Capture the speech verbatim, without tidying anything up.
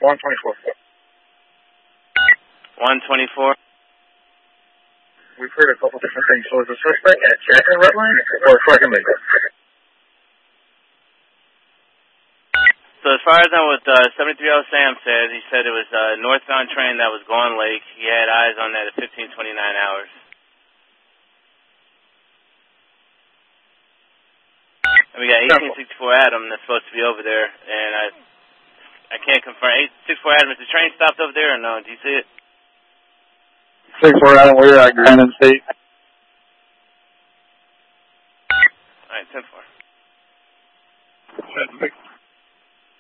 one twenty-four. one twenty-four. We've heard a couple different things. So is the suspect at Jack and Redline or Franklin Lake? So as far as I know what uh, seventy-three oh Sam said, he said it was a northbound train that was going Lake. He had eyes on that at fifteen twenty-nine hours. And we got eighteen sixty-four Adam that's supposed to be over there, and I I can't confirm. eighteen sixty-four Adam, is the train stopped over there or no? Do you see it? sixty-four Adam, we're at Grand State. All right, ten four. ten six.